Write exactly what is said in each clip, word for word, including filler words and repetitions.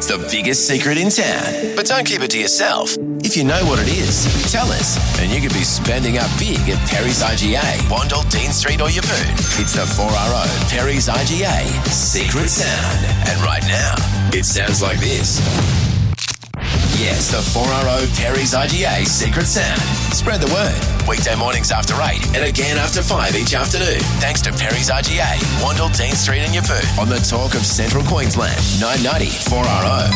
It's the biggest secret in town. But don't keep it to yourself. If you know what it is, tell us, and you could be spending up big at Perry's I G A, Wandle, Dean Street or Yeppoon. It's the four R O Perry's I G A Secret Sound. And right now, it sounds like this. Yes, the four R O Perry's I G A Secret Sound. Spread the word. Weekday mornings after eight and again after five each afternoon. Thanks to Perry's I G A, Wandle, Dean Street and Yeppoon. On the talk of Central Queensland, nine ninety four R O.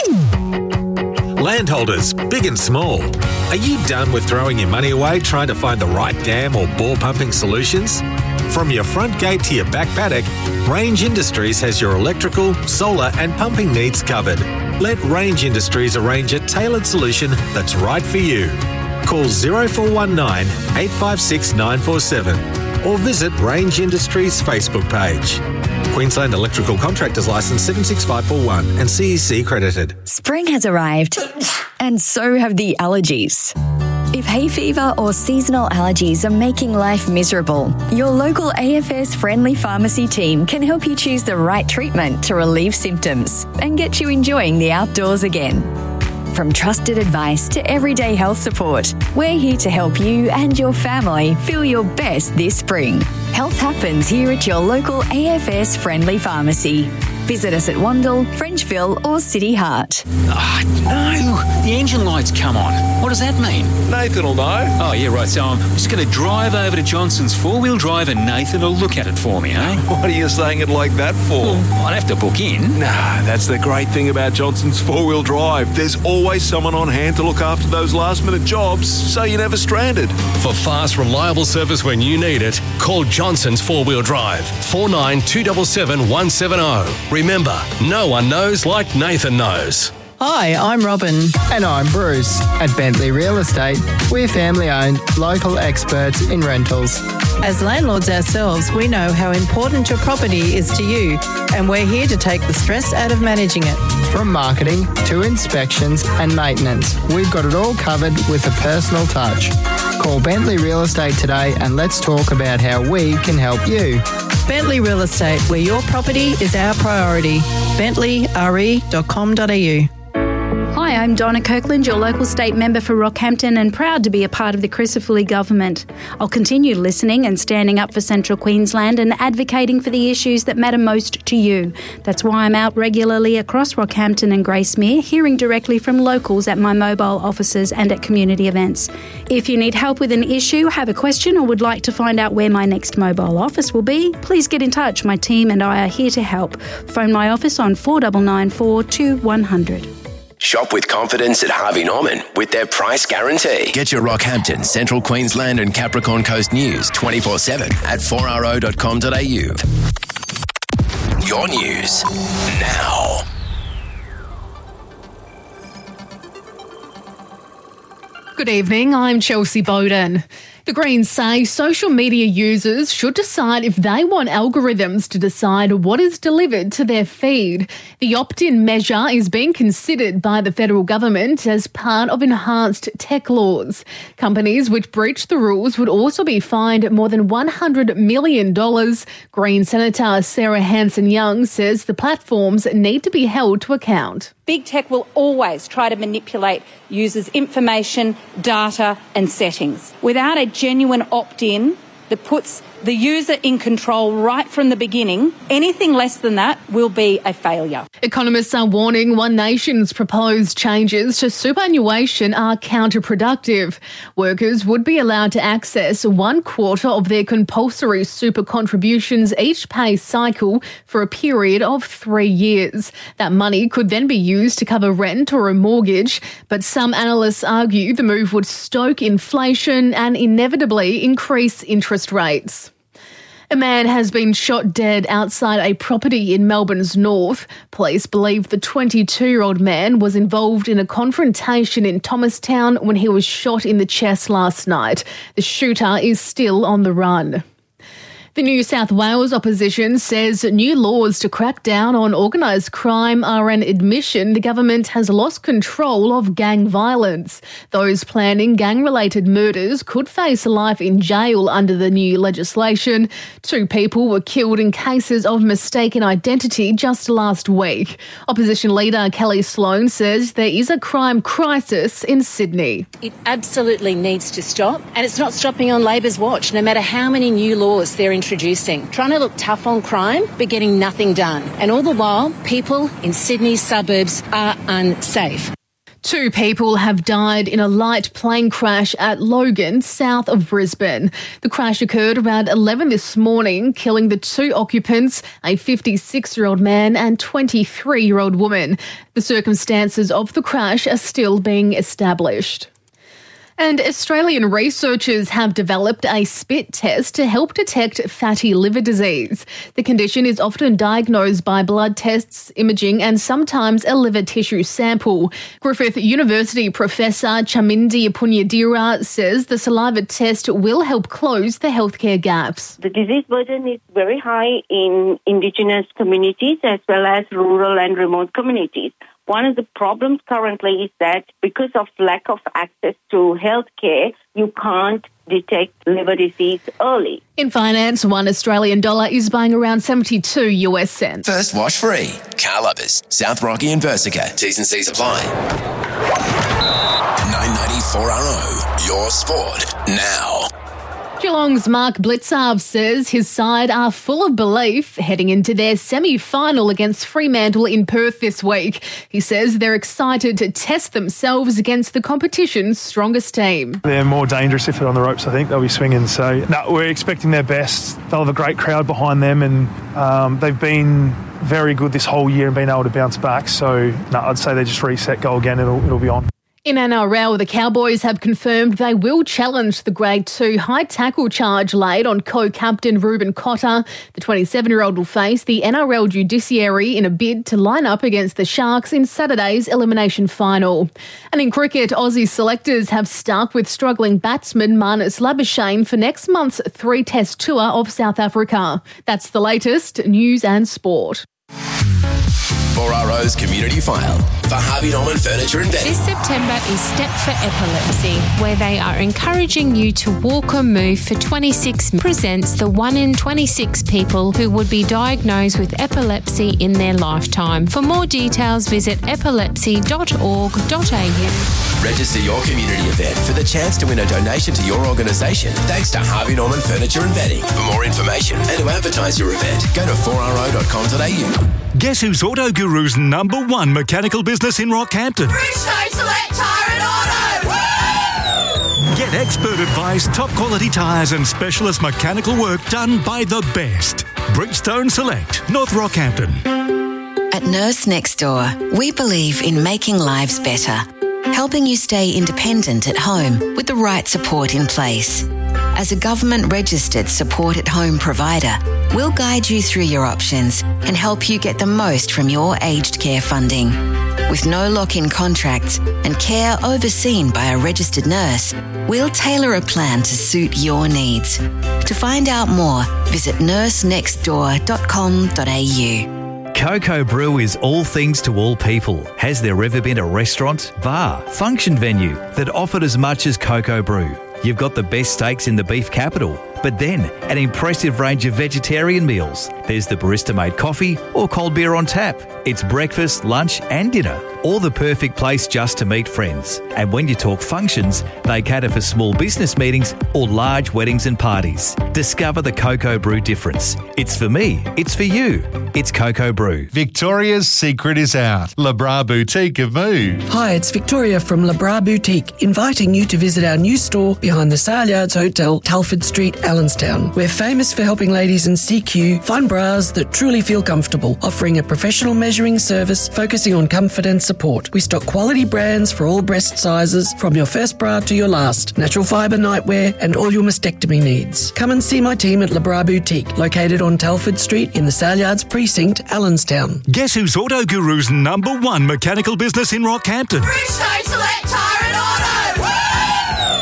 Landholders, big and small. Are you done with throwing your money away trying to find the right dam or bore pumping solutions? From your front gate to your back paddock, Range Industries has your electrical, solar and pumping needs covered. Let Range Industries arrange a tailored solution that's right for you. Call zero four one nine, eight five six, nine four seven or visit Range Industries Facebook page. Queensland Electrical Contractors Licence seven six five four one and C E C accredited. Spring has arrived and so have the allergies. If hay fever or seasonal allergies are making life miserable, your local A F S friendly pharmacy team can help you choose the right treatment to relieve symptoms and get you enjoying the outdoors again. From trusted advice to everyday health support, we're here to help you and your family feel your best this spring. Health happens here at your local A F S friendly pharmacy. Visit us at Wandle, Frenchville or City Heart. Ah, oh, no. The engine light's come on. What does that mean? Nathan will know. Oh, yeah, right. So I'm just going to drive over to Johnson's four-wheel drive and Nathan will look at it for me, eh? What are you saying it like that for? Well, I'd have to book in. Nah, that's the great thing about Johnson's four-wheel drive. There's always someone on hand to look after those last-minute jobs, so you're never stranded. For fast, reliable service when you need it, call Johnson's four-wheel drive, four nine two seven seven one seven zero. Remember, no one knows like Nathan knows. Hi, I'm Robin. And I'm Bruce. At Bentley Real Estate, we're family-owned, local experts in rentals. As landlords ourselves, we know how important your property is to you, and we're here to take the stress out of managing it. From marketing to inspections and maintenance, we've got it all covered with a personal touch. Call Bentley Real Estate today and let's talk about how we can help you. Bentley Real Estate, where your property is our priority. bentley r e dot com dot a u. Hi, I'm Donna Kirkland, your local state member for Rockhampton and proud to be a part of the Crisafulli government. I'll continue listening and standing up for Central Queensland and advocating for the issues that matter most to you. That's why I'm out regularly across Rockhampton and Gracemere, hearing directly from locals at my mobile offices and at community events. If you need help with an issue, have a question or would like to find out where my next mobile office will be, please get in touch. My team and I are here to help. Phone my office on four nine nine four, two one zero zero. Shop with confidence at Harvey Norman with their price guarantee. Get your Rockhampton, Central Queensland and Capricorn Coast news twenty-four seven at four r o dot com dot a u. Your news now. Good evening, I'm Chelsea Bowden. The Greens say social media users should decide if they want algorithms to decide what is delivered to their feed. The opt-in measure is being considered by the federal government as part of enhanced tech laws. Companies which breach the rules would also be fined more than one hundred million dollars. Green Senator Sarah Hanson-Young says the platforms need to be held to account. Big tech will always try to manipulate users' information, data and settings. Without a genuine opt-in that puts the user in control right from the beginning, anything less than that will be a failure. Economists are warning One Nation's proposed changes to superannuation are counterproductive. Workers would be allowed to access one quarter of their compulsory super contributions each pay cycle for a period of three years. That money could then be used to cover rent or a mortgage, but some analysts argue the move would stoke inflation and inevitably increase interest rates. A man has been shot dead outside a property in Melbourne's north. Police believe the twenty-two-year-old man was involved in a confrontation in Thomastown when he was shot in the chest last night. The shooter is still on the run. The New South Wales opposition says new laws to crack down on organised crime are an admission the government has lost control of gang violence. Those planning gang-related murders could face life in jail under the new legislation. Two people were killed in cases of mistaken identity just last week. Opposition leader Kelly Sloan says there is a crime crisis in Sydney. It absolutely needs to stop, and it's not stopping on Labor's watch, no matter how many new laws they're introducing. Trying to look tough on crime, but getting nothing done. And all the while, people in Sydney's suburbs are unsafe. Two people have died in a light plane crash at Logan, south of Brisbane. The crash occurred around eleven this morning, killing the two occupants, a fifty-six-year-old man and twenty-three-year-old woman. The circumstances of the crash are still being established. And Australian researchers have developed a spit test to help detect fatty liver disease. The condition is often diagnosed by blood tests, imaging and sometimes a liver tissue sample. Griffith University Professor Chamindi Punyadira says the saliva test will help close the healthcare gaps. The disease burden is very high in Indigenous communities as well as rural and remote communities. One of the problems currently is that because of lack of access to healthcare, you can't detect liver disease early. In finance, one Australian dollar is buying around seventy-two US cents. First wash free. Car Lovers, South Rocky and Versica. T's and C's apply. nine ninety four R O, your sport now. Geelong's Mark Blitzarve says his side are full of belief heading into their semi-final against Fremantle in Perth this week. He says they're excited to test themselves against the competition's strongest team. They're more dangerous if they're on the ropes, I think. They'll be swinging. So, no, we're expecting their best. They'll have a great crowd behind them and um, they've been very good this whole year and been able to bounce back. So, no, I'd say they just reset, go again, it'll, it'll be on. In N R L, the Cowboys have confirmed they will challenge the Grade two high tackle charge laid on co-captain Ruben Cotter. The twenty-seven-year-old will face the N R L judiciary in a bid to line up against the Sharks in Saturday's elimination final. And in cricket, Aussie selectors have stuck with struggling batsman Marnus Labuschagne for next month's three-test tour of South Africa. That's the latest news and sport. four R O's Community File for Harvey Norman Furniture and Bedding. This September is Step for Epilepsy, where they are encouraging you to walk or move for twenty-six. Presents the one in twenty-six people who would be diagnosed with epilepsy in their lifetime. For more details, visit epilepsy dot org dot a u. Register your community event for the chance to win a donation to your organisation thanks to Harvey Norman Furniture and Bedding. For more information and to advertise your event, go to four r o dot com dot a u. Guess who's Auto Guru's number one mechanical business in Rockhampton? Bridgestone Select Tyre and Auto! Woo! Get expert advice, top quality tyres and specialist mechanical work done by the best. Bridgestone Select, North Rockhampton. At Nurse Next Door, we believe in making lives better, helping you stay independent at home with the right support in place. As a government-registered support-at-home provider, we'll guide you through your options and help you get the most from your aged care funding. With no lock-in contracts and care overseen by a registered nurse, we'll tailor a plan to suit your needs. To find out more, visit nurse next door dot com dot a u. Coco Brew is all things to all people. Has there ever been a restaurant, bar, function venue that offered as much as Coco Brew? You've got the best steaks in the beef capital, but then an impressive range of vegetarian meals. There's the barista-made coffee or cold beer on tap. It's breakfast, lunch and dinner, all the perfect place just to meet friends. And when you talk functions, they cater for small business meetings or large weddings and parties. Discover the Coco Brew difference. It's for me, it's for you. It's Coco Brew. Victoria's secret is out. Le Bras Boutique have moved. Hi, it's Victoria from Le Bras Boutique, inviting you to visit our new store behind the Saleyards Hotel, Telford Street, Allenstown. We're famous for helping ladies in C Q find bras that truly feel comfortable, offering a professional measuring service focusing on comfort and support. We stock quality brands for all breast sizes, from your first bra to your last, natural fibre nightwear and all your mastectomy needs. Come and see my team at Le Bras Boutique, located on Telford Street in the Saleyards Precinct, Allenstown. Guess who's Auto Guru's number one mechanical business in Rockhampton? Bridgestone Select Tyre and Auto! Woo!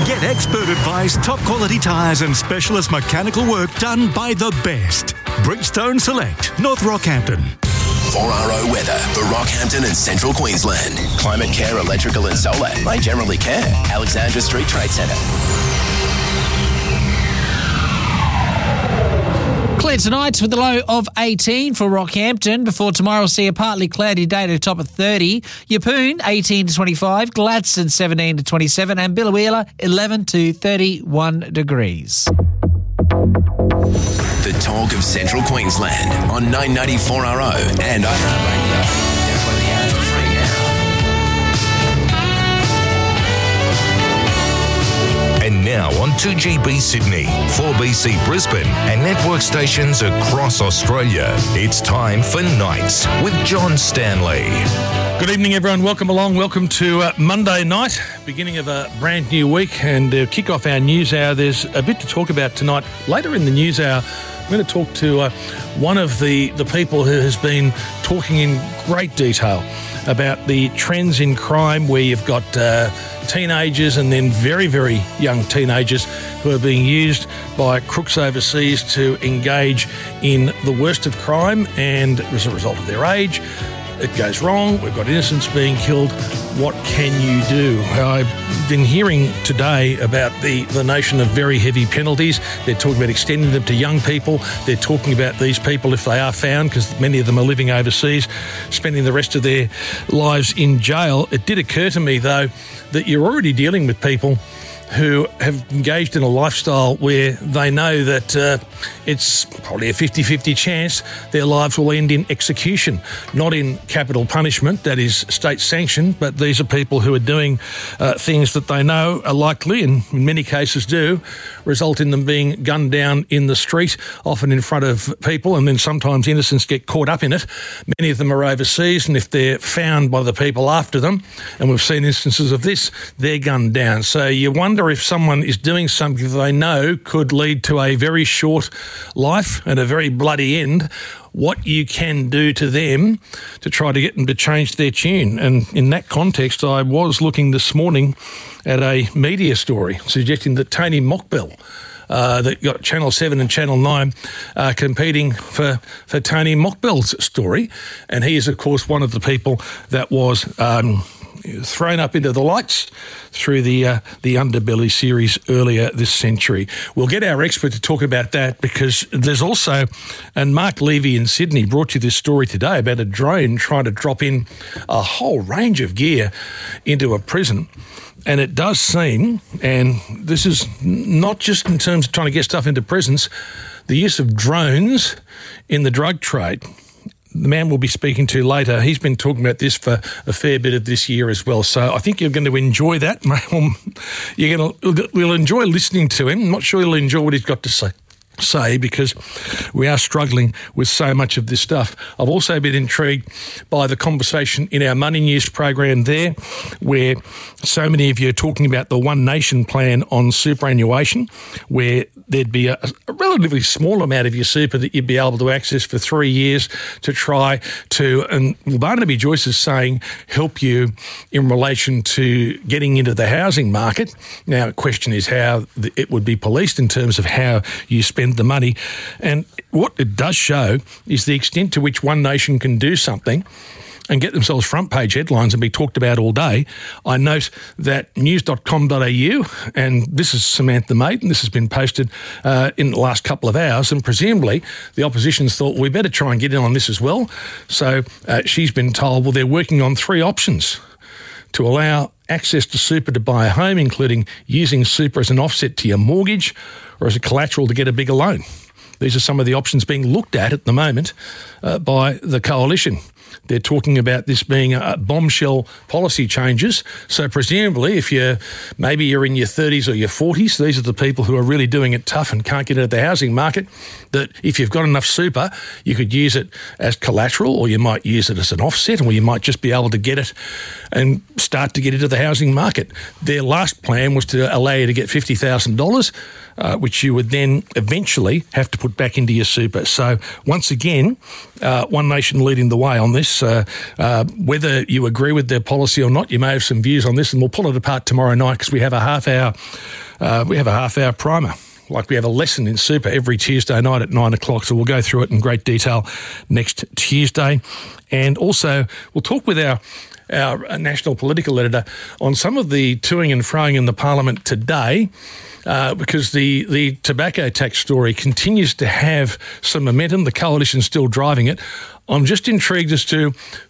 Get expert advice, top quality tyres and specialist mechanical work done by the best. Bridgestone Select, North Rockhampton. four R O weather for Rockhampton and Central Queensland. Climate Care Electrical and Solar by Generally Care. Alexandra Street Trade Centre. Clear tonight with a low of eighteen for Rockhampton before tomorrow we'll see a partly cloudy day to a top of thirty. Yeppoon eighteen to twenty-five, Gladstone seventeen to twenty-seven and Biloela eleven to thirty-one degrees. The talk of Central Queensland on nine ninety-four R O and iHeartRadio. And now on two G B Sydney, four B C Brisbane and network stations across Australia. It's time for Nights with John Stanley. Good evening, everyone. Welcome along. Welcome to uh, Monday night, beginning of a brand new week, and to uh, kick off our news hour, there's a bit to talk about tonight. Later in the news hour, I'm going to talk to uh, one of the, the people who has been talking in great detail about the trends in crime where you've got uh, teenagers and then very, very young teenagers who are being used by crooks overseas to engage in the worst of crime, and as a result of their age, it goes wrong. We've got innocents being killed. What can you do? I've been hearing today about the, the notion of very heavy penalties. They're talking about extending them to young people. They're talking about these people, if they are found, because many of them are living overseas, spending the rest of their lives in jail. It did occur to me, though, that you're already dealing with people who have engaged in a lifestyle where they know that uh, it's probably a fifty-fifty chance their lives will end in execution, not in capital punishment, that is state sanctioned, but these are people who are doing uh, things that they know are likely, and in many cases do, result in them being gunned down in the street, often in front of people, and then sometimes innocents get caught up in it. Many of them are overseas, and if they're found by the people after them, and we've seen instances of this, they're gunned down. So you wonder if someone is doing something that they know could lead to a very short life and a very bloody end, what you can do to them to try to get them to change their tune. And in that context, I was looking this morning at a media story suggesting that Tony Mockbell, Uh, that got Channel seven and Channel nine uh, competing for, for Tony Mockbell's story. And he is, of course, one of the people that was um, thrown up into the lights through the uh, the Underbelly series earlier this century. We'll get our expert to talk about that, because there's also, and Mark Levy in Sydney brought you this story today about a drone trying to drop in a whole range of gear into a prison. And it does seem, and this is not just in terms of trying to get stuff into prisons, the use of drones in the drug trade. The man we'll be speaking to later, he's been talking about this for a fair bit of this year as well. So I think you're going to enjoy that. You're going to, we'll enjoy listening to him. I'm not sure you'll enjoy what he's got to say. say because we are struggling with so much of this stuff. I've also been intrigued by the conversation in our Money News program there, where so many of you are talking about the One Nation plan on superannuation, where there'd be a, a relatively small amount of your super that you'd be able to access for three years to try to, and Barnaby Joyce is saying, help you in relation to getting into the housing market. Now, the question is how it would be policed in terms of how you spend the money. And what it does show is the extent to which One Nation can do something and get themselves front page headlines and be talked about all day. I note that news dot com dot a u, and this is Samantha Maiden, this has been posted uh, in the last couple of hours, and presumably the opposition's thought, we better try and get in on this as well. So uh, she's been told, well, they're working on three options to allow access to super to buy a home, including using super as an offset to your mortgage or as a collateral to get a bigger loan. These are some of the options being looked at at the moment uh, by the coalition. They're talking about this being a bombshell policy changes. So presumably, if you're maybe you're in your thirties or your forties, these are the people who are really doing it tough and can't get into the housing market, that if you've got enough super, you could use it as collateral, or you might use it as an offset, or you might just be able to get it and start to get into the housing market. Their last plan was to allow you to get fifty thousand dollars. uh, which you would then eventually have to put back into your super. So once again, uh, One Nation leading the way on this. Uh, uh, whether you agree with their policy or not, you may have some views on this, and we'll pull it apart tomorrow night because we have a half hour. Uh, we have a half hour primer. Like we have a lesson in super every Tuesday night at nine o'clock, so we'll go through it in great detail next Tuesday. And also, we'll talk with our our national political editor on some of the toing and froing in the Parliament today, uh, because the, the tobacco tax story continues to have some momentum. The coalition's still driving it. I'm just intrigued as to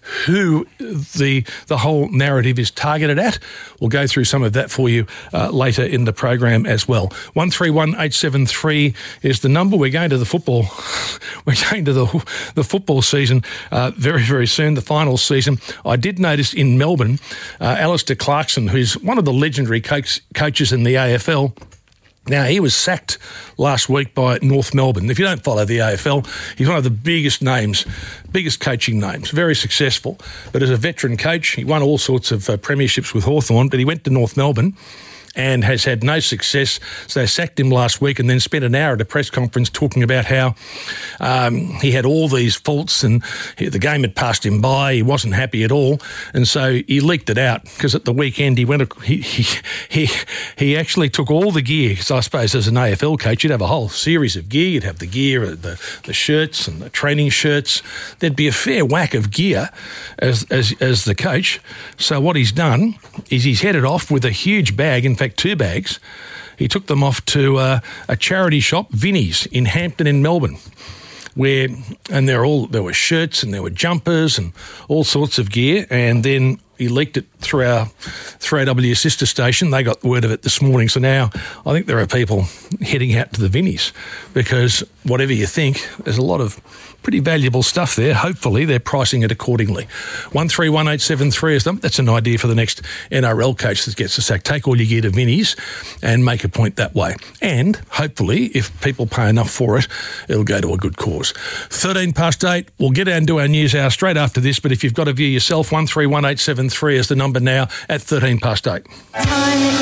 who the the whole narrative is targeted at. We'll go through some of that for you uh, later in the program as well. one three one eight seven three is the number. We're going to the football. We're going to the the football season uh, very, very soon, the final season. I did notice in Melbourne, uh, Alistair Clarkson, who's one of the legendary coach, coaches in the A F L, now, he was sacked last week by North Melbourne. If you don't follow the A F L, he's one of the biggest names, biggest coaching names, very successful. But as a veteran coach, he won all sorts of uh, premierships with Hawthorn, but he went to North Melbourne and has had no success. So they sacked him last week and then spent an hour at a press conference talking about how um, he had all these faults and he, the game had passed him by. He wasn't happy at all. And so he leaked it out because at the weekend he went, he, he, he, he actually took all the gear. Because I suppose as an A F L coach, you'd have a whole series of gear. You'd have the gear, the, the shirts and the training shirts. There'd be a fair whack of gear as, as, as the coach. So what he's done is he's headed off with a huge bag. In fact, two bags. He took them off to uh, a charity shop, Vinnie's, in Hampton in Melbourne, where, and there all there were shirts and there were jumpers and all sorts of gear, and then he leaked it through our three A W sister station. They got word of it this morning. So now I think there are people heading out to the Vinnies because whatever you think, there's a lot of pretty valuable stuff there. Hopefully they're pricing it accordingly. one three one eight seven three is them. That's an idea for the next N R L coach that gets a sack. Take all your gear to Vinnies and make a point that way. And hopefully, if people pay enough for it, it'll go to a good cause. thirteen past eight, we'll get down to our news hour straight after this, but if you've got a view yourself, one three one eight seven three is the number now at thirteen past eight.